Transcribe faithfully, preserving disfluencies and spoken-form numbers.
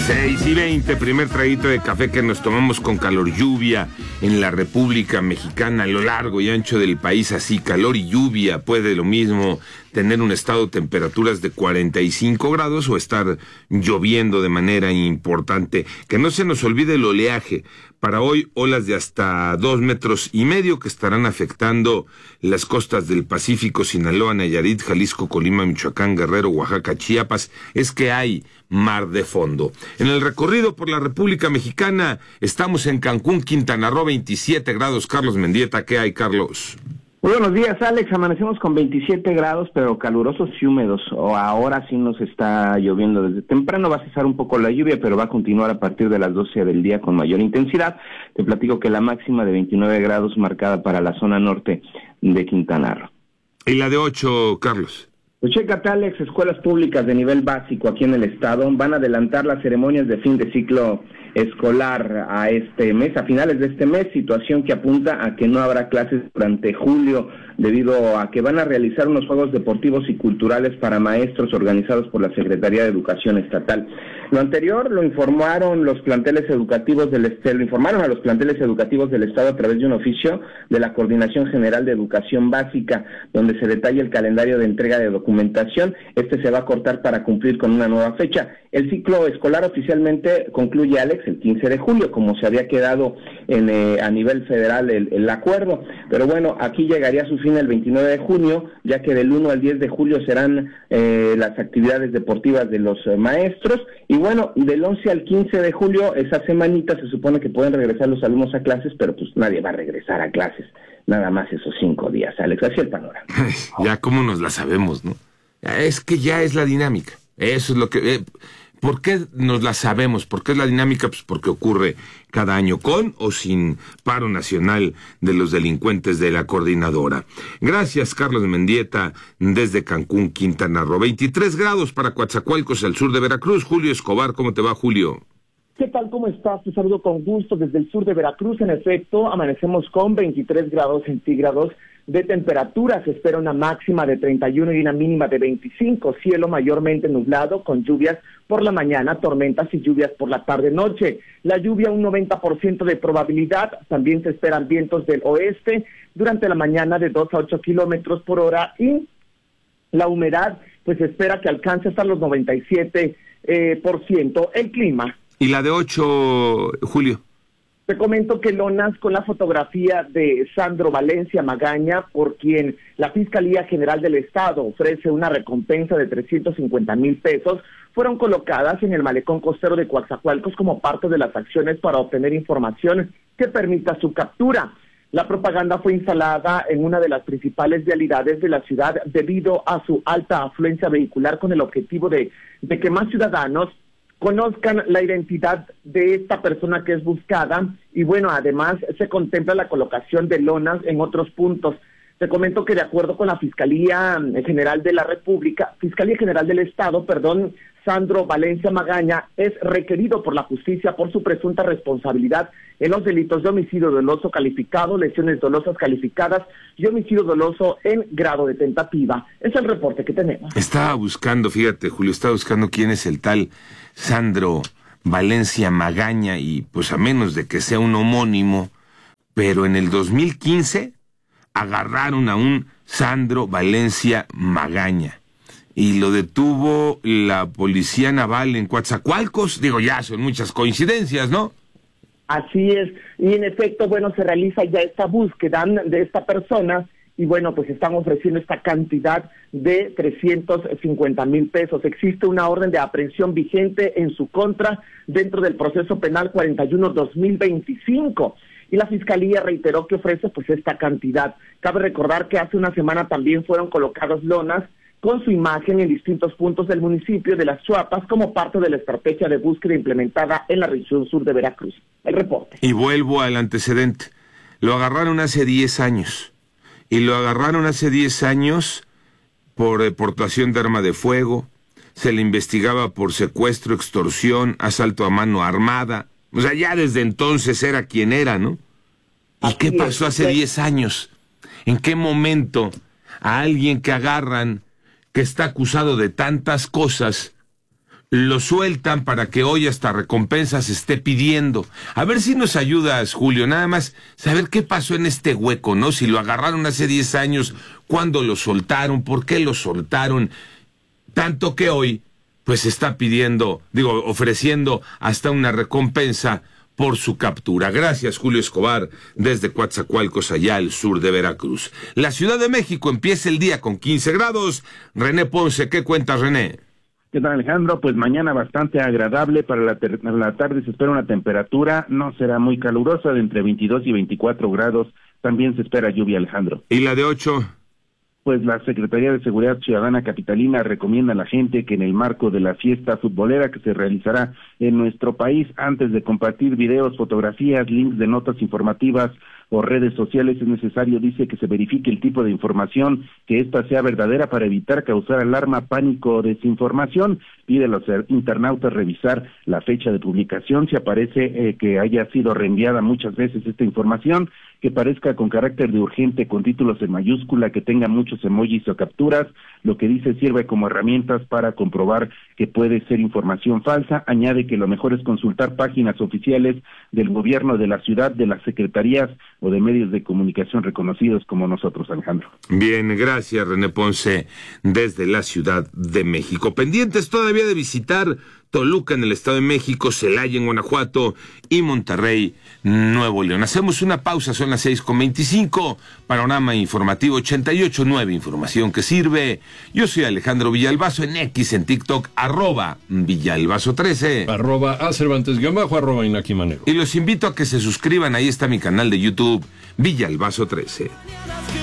seis y veinte, primer traguito de café que nos tomamos con calor lluvia en la República Mexicana, a lo largo y ancho del país, así, calor y lluvia. Puede lo mismo tener un estado de temperaturas de cuarenta y cinco grados o estar lloviendo de manera importante. Que no se nos olvide el oleaje. Para hoy, olas de hasta dos metros y medio que estarán afectando las costas del Pacífico, Sinaloa, Nayarit, Jalisco, Colima, Michoacán, Guerrero, Oaxaca, Chiapas. Es que hay mar de fondo. En el recorrido por la República Mexicana, estamos en Cancún, Quintana Roo, veintisiete grados. Carlos Mendieta, ¿qué hay, Carlos? Muy buenos días, Alex. Amanecemos con veintisiete grados, pero calurosos y húmedos. O ahora sí nos está lloviendo desde temprano. Va a cesar un poco la lluvia, pero va a continuar a partir de las doce del día con mayor intensidad. Te platico que la máxima de veintinueve grados marcada para la zona norte de Quintana Roo. ¿Y la de ocho, Carlos? Pues chécate, Alex, escuelas públicas de nivel básico aquí en el estado van a adelantar las ceremonias de fin de ciclo escolar a este mes, a finales de este mes, situación que apunta a que no habrá clases durante julio debido a que van a realizar unos juegos deportivos y culturales para maestros organizados por la Secretaría de Educación Estatal. Lo anterior lo informaron los planteles educativos del Estado, lo informaron a los planteles educativos del Estado a través de un oficio de la Coordinación General de Educación Básica, donde se detalla el calendario de entrega de documentación. Este se va a cortar para cumplir con una nueva fecha. El ciclo escolar oficialmente concluye, Alex, el quince de julio, como se había quedado en, eh, a nivel federal el, el acuerdo. Pero bueno, aquí llegaría a su fin el veintinueve de junio, ya que del uno al diez de julio serán eh, las actividades deportivas de los eh, maestros. Y bueno, del once al quince de julio, esa semanita, se supone que pueden regresar los alumnos a clases, pero pues nadie va a regresar a clases. Nada más esos cinco días, Alex. Así el panorama. Ya cómo nos la sabemos, ¿no? Es que ya es la dinámica. Eso es lo que... Eh, ¿Por qué nos la sabemos? ¿Por qué es la dinámica? Pues porque ocurre cada año con o sin paro nacional de los delincuentes de la coordinadora. Gracias, Carlos Mendieta, desde Cancún, Quintana Roo. veintitrés grados para Coatzacoalcos, al sur de Veracruz. Julio Escobar, ¿cómo te va, Julio? ¿Qué tal? ¿Cómo estás? Te saludo con gusto desde el sur de Veracruz. En efecto, amanecemos con veintitrés grados centígrados de temperatura. Se espera una máxima de treinta y uno y una mínima de veinticinco. Cielo mayormente nublado con lluvias por la mañana, tormentas y lluvias por la tarde-noche. La lluvia, un noventa por ciento de probabilidad. También se esperan vientos del oeste durante la mañana de dos a ocho kilómetros por hora. Y la humedad, pues se espera que alcance hasta los noventa y siete por ciento. El clima. ¿Y la de ocho, Julio? Te comento que lonas con la fotografía de Sandro Valencia Magaña, por quien la Fiscalía General del Estado ofrece una recompensa de trescientos cincuenta mil pesos, fueron colocadas en el malecón costero de Coatzacoalcos como parte de las acciones para obtener información que permita su captura. La propaganda fue instalada en una de las principales vialidades de la ciudad debido a su alta afluencia vehicular, con el objetivo de, de que más ciudadanos conozcan la identidad de esta persona que es buscada. Y bueno, además se contempla la colocación de lonas en otros puntos. Te comento que de acuerdo con la Fiscalía General de la República, Fiscalía General del Estado, perdón, Sandro Valencia Magaña es requerido por la justicia por su presunta responsabilidad en los delitos de homicidio doloso calificado, lesiones dolosas calificadas y homicidio doloso en grado de tentativa. Es el reporte que tenemos. Estaba buscando, fíjate, Julio, estaba buscando quién es el tal Sandro Valencia Magaña, y pues a menos de que sea un homónimo, pero en el dos mil quince agarraron a un Sandro Valencia Magaña y lo detuvo la Policía Naval en Coatzacoalcos. Digo, ya son muchas coincidencias, ¿no? Así es, y en efecto, bueno, se realiza ya esta búsqueda de esta persona, y bueno, pues están ofreciendo esta cantidad de trescientos cincuenta mil pesos. Existe una orden de aprehensión vigente en su contra dentro del proceso penal cuarenta y uno guión dos mil veinticinco, y la Fiscalía reiteró que ofrece pues esta cantidad. Cabe recordar que hace una semana también fueron colocadas lonas con su imagen en distintos puntos del municipio de Las Chuapas como parte de la estrategia de búsqueda implementada en la región sur de Veracruz. El reporte. Y vuelvo al antecedente. Lo agarraron hace diez años. Y lo agarraron hace diez años por deportación de arma de fuego. Se le investigaba por secuestro, extorsión, asalto a mano armada. O sea, ya desde entonces era quien era, ¿no? ¿Y Así qué pasó es, hace diez años? ¿En qué momento a alguien que agarran, que está acusado de tantas cosas, lo sueltan para que hoy hasta recompensas esté pidiendo. A ver si nos ayudas, Julio, nada más saber qué pasó en este hueco, ¿no? Si lo agarraron hace diez años, ¿cuándo lo soltaron? ¿Por qué lo soltaron? Tanto que hoy, pues está pidiendo, digo, ofreciendo hasta una recompensa por su captura. Gracias, Julio Escobar, desde Coatzacoalcos, allá al sur de Veracruz. La Ciudad de México empieza el día con quince grados. René Ponce, ¿qué cuentas, René? ¿Qué tal, Alejandro? Pues mañana bastante agradable. Para la, ter- la tarde se espera una temperatura, no será muy calurosa, de entre veintidós y veinticuatro grados. También se espera lluvia, Alejandro. ¿Y la de ocho? Pues la Secretaría de Seguridad Ciudadana Capitalina recomienda a la gente que en el marco de la fiesta futbolera que se realizará en nuestro país, antes de compartir videos, fotografías, links de notas informativas o redes sociales, es necesario, dice, que se verifique el tipo de información, que ésta sea verdadera para evitar causar alarma, pánico o desinformación. Pide a los internautas revisar la fecha de publicación, si aparece eh, que haya sido reenviada muchas veces esta información, que parezca con carácter de urgente, con títulos en mayúscula, que tenga muchos emojis o capturas. Lo que dice sirve como herramientas para comprobar que puede ser información falsa. Añade que lo mejor es consultar páginas oficiales del gobierno de la ciudad, de las secretarías o de medios de comunicación reconocidos como nosotros, Alejandro. Bien, gracias, René Ponce, desde la Ciudad de México. Pendientes todavía de visitar Toluca en el Estado de México, Celaya en Guanajuato y Monterrey, Nuevo León. Hacemos una pausa, son las seis con veinticinco, Panorama Informativo ochenta y ocho punto nueve, información que sirve. Yo soy Alejandro Villalbazo, en X, en TikTok, arroba Villalbazo trece. Arroba A Cervantes guión bajo, arroba Inaki Manero. Y los invito a que se suscriban, ahí está mi canal de YouTube, Villalbazo trece.